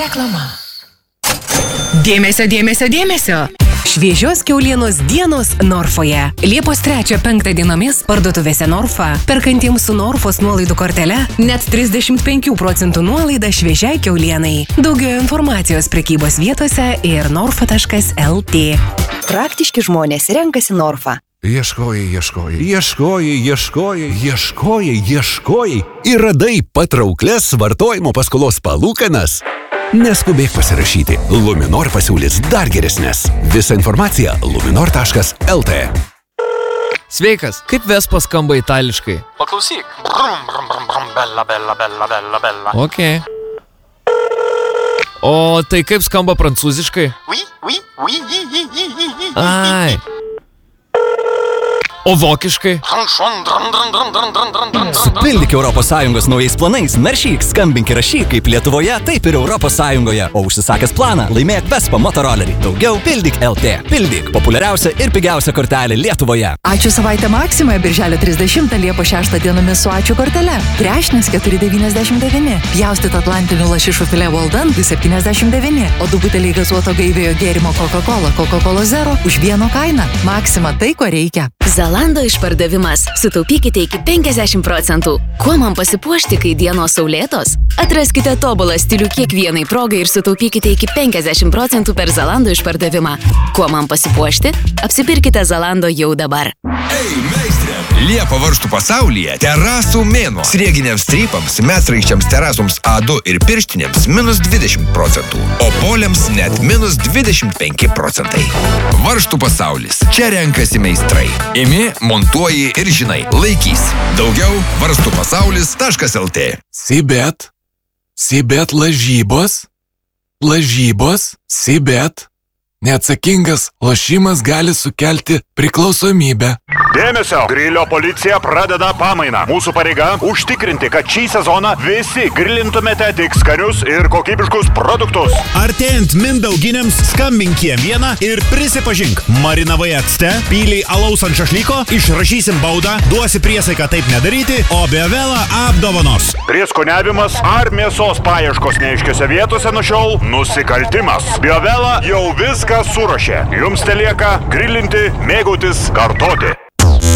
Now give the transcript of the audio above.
Reklama. Dėmesio, dėmesio, dėmesio. Šviežios kiaulienos dienos Norfoje. Liepos 3-5 dienomis parduotuvėse Norfa, perkantiems su Norfos nuolaidų kortele, net 35% nuolaida šviežiai kiaulienai. Daugiau informacijos prekybos vietose ir norfa.lt. Praktiški žmonės renkasi Norfa. Ieškojai ir radai patrauklias vartojimo paskolos palūkanas. Neskubėk pasirašyti. Luminor pasiūlys dar geresnės. Visa informacija luminor.lt. Sveikas, kaip Vespa skamba itališkai? Paklausyk. Brum, brum, brum, brum, bella, bella, bella, bella, bella. Ok. O tai kaip skamba prancūziškai? Oui. Ai. O vokiškai? Supildyk ES naujais planais, naršyk, skambink ir rašyk kaip Lietuvoje, taip ir ES. O užsisakęs planą, laimėk Vespa motorolerį. Daugiau pildyk LT. Pildyk populiariausia ir pigiausia kortelė Lietuvoje. Ačiū savaitę Maksimoje birželio 30 Liepos 6 dienomis su ačiū kortele. Trešnis 4,99. Pjaustyt atlantinių lašišų filė Walden 2,79. O 2 buteliai gazuoto gaiviojo gėrimo Coca-Cola Zero už vieno kainą. Maksima tai, ko reikia. Zalando išpardavimas. Sutaupykite iki 50%. Kuo man pasipuošti, kai dienos saulėtos? Atraskite tobulą stilių kiekvienai progai ir sutaupykite iki 50% per Zalando išpardavimą. Kuo man pasipuošti? Apsipirkite Zalando jau dabar. Ei, meistrė! Liepa varžtų pasaulyje terasų mėnuo. Srieginiams strypams, medsraigčiams, terasoms A2 ir pirštinėms -20%, o poliams net -25%. Varžtų pasaulis. Čia renkasi meistrai. Imi, montuoji ir žinai, laikys. Daugiau varstupasaulis.lt. Sibet lažybos, Sibet. Neatsakingas lošimas gali sukelti priklausomybę. Dėmesio! Grilio policija pradeda pamainą. Mūsų pareiga užtikrinti, kad šį sezoną visi grilintumėte tik skanius ir kokybiškus produktus. Artėjant mindauginiams skambink Kiem1 ir prisipažink. Marinavai acte, pyliai alaus ant šašlyko, išrašysim baudą, duosi priesaiką taip nedaryti, o Biovelą apdovanos. Prieskoniavimas ar mėsos paieškos neaiškiose vietose nuo šiol nusikaltimas. Biovela jau viską suruošė. Jums telieka grilinti, mėgautis, kartoti.